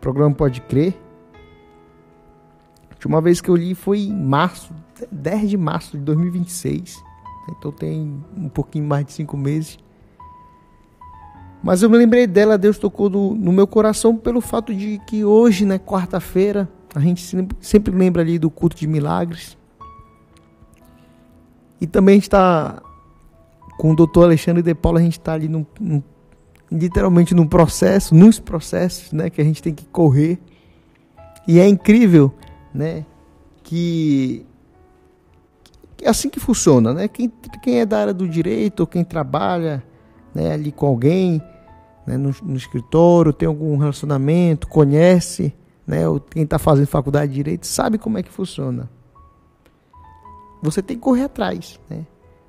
programa Pode Crer. A última vez que eu li foi em março, 10 de março de 2026. Então tem um pouquinho mais de 5 meses. Mas eu me lembrei dela, Deus tocou no meu coração pelo fato de que hoje, né, quarta-feira, a gente sempre lembra ali do culto de milagres. E também a gente está com o doutor Alexandre de Paula, a gente está ali literalmente nos processos, né, que a gente tem que correr. E é incrível, né, que é assim que funciona, né? Quem é da área do direito, ou quem trabalha, né, ali com alguém, né, no escritório, tem algum relacionamento, conhece, né, ou quem está fazendo faculdade de direito, sabe como é que funciona. Você tem que correr atrás, né?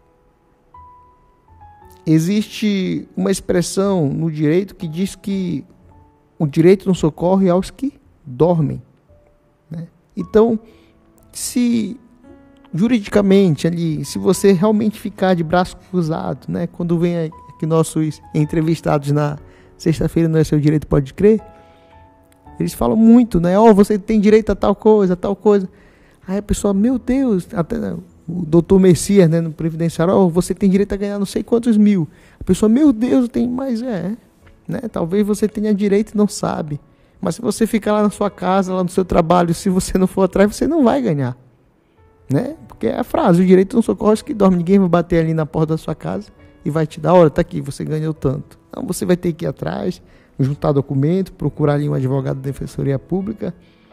Existe uma expressão no direito que diz que o direito não socorre aos que dormem, né? Então, se juridicamente ali, se você realmente ficar de braço cruzado, né, quando vem aqui nossos entrevistados na sexta-feira no Seu Direito Pode Crer, eles falam muito, né? Você tem direito a tal coisa, Aí a pessoa, meu Deus, até o doutor Messias, né, no Previdenciário, você tem direito a ganhar não sei quantos mil. A pessoa, meu Deus, tem mais, né? Talvez você tenha direito e não sabe. Mas se você ficar lá na sua casa, lá no seu trabalho, se você não for atrás, você não vai ganhar, né? Porque é a frase, o direito não socorre os que dormem. Ninguém vai bater ali na porta da sua casa e vai te dar, olha, tá aqui, você ganhou tanto. Então você vai ter que ir atrás, juntar documento, procurar ali um advogado da Defensoria Pública.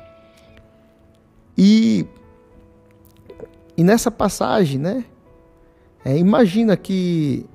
E nessa passagem, né, imagina que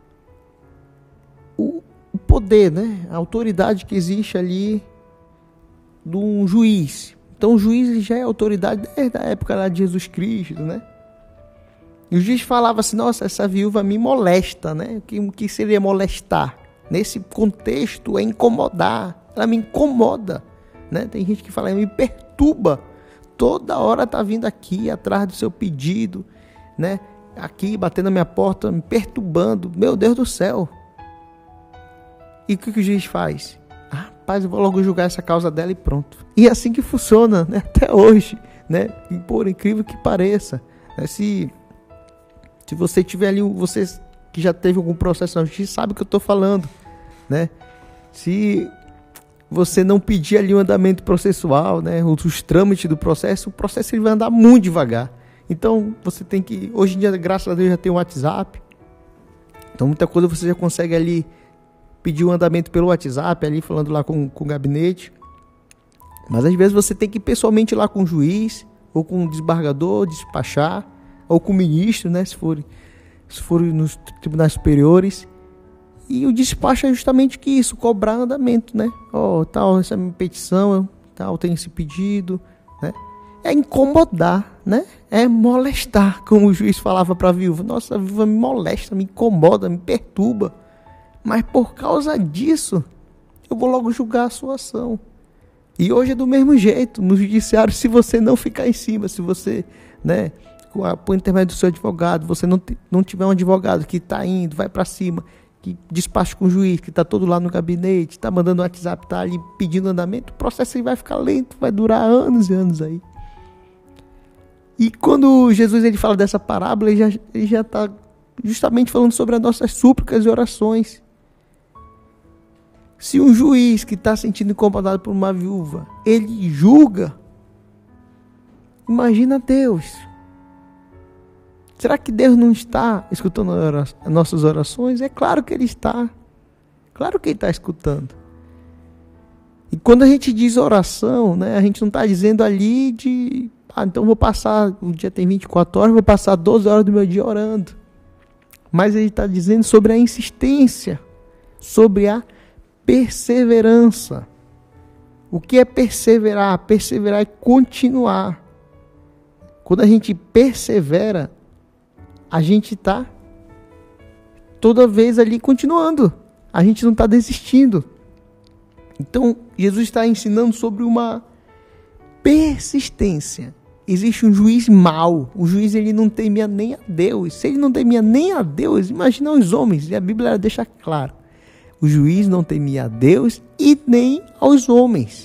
o poder, né, a autoridade que existe ali de um juiz. Então o juiz já é autoridade desde a época lá de Jesus Cristo, né? E o juiz falava assim, nossa, essa viúva me molesta, né? O que seria molestar? Nesse contexto é incomodar. Ela me incomoda, né? Tem gente que fala, me perturba. Toda hora tá vindo aqui atrás do seu pedido, né? Aqui batendo na minha porta, me perturbando. Meu Deus do céu. E o que o juiz faz? Rapaz, eu vou logo julgar essa causa dela e pronto. E é assim que funciona, né? Até hoje, né? E por incrível que pareça, né? Se você tiver ali, você que já teve algum processo na justiça, sabe o que eu estou falando, né? Se você não pedir ali um andamento processual, né, os trâmites do processo, o processo ele vai andar muito devagar. Então, você tem que... Hoje em dia, graças a Deus, já tem o WhatsApp. Então, muita coisa você já consegue ali pedir um andamento pelo WhatsApp, ali falando lá com o gabinete. Mas, às vezes, você tem que ir pessoalmente lá com o juiz, ou com o desembargador, despachar, ou com o ministro, né, se for nos tribunais superiores. E o despacho é justamente que isso, cobrar andamento, né? Tal, essa é a minha petição, tal, tem esse pedido, né? É incomodar, né? É molestar, como o juiz falava para a viúva. Nossa, a viúva me molesta, me incomoda, me perturba. Mas por causa disso, eu vou logo julgar a sua ação. E hoje é do mesmo jeito, no judiciário, se você não ficar em cima, se você, né, por intermédio do seu advogado, você não tiver um advogado que está indo, vai para cima, que despacha com o juiz, que está todo lá no gabinete, está mandando o WhatsApp, está ali pedindo andamento, o processo aí vai ficar lento, vai durar anos e anos aí. E quando Jesus ele fala dessa parábola, ele já está justamente falando sobre as nossas súplicas e orações. Se um juiz que está sentindo incomodado por uma viúva, ele julga, imagina Deus. Será que Deus não está escutando as nossas orações? É claro que Ele está. Claro que Ele está escutando. E quando a gente diz oração, né, a gente não está dizendo ali de... então vou passar, o dia tem 24 horas, vou passar 12 horas do meu dia orando. Mas Ele está dizendo sobre a insistência, sobre a perseverança. O que é perseverar? Perseverar é continuar. Quando a gente persevera, a gente está toda vez ali continuando. A gente não está desistindo. Então, Jesus está ensinando sobre uma persistência. Existe um juiz mau. O juiz ele não temia nem a Deus. Se ele não temia nem a Deus, imagina os homens. E a Bíblia deixa claro. O juiz não temia a Deus e nem aos homens.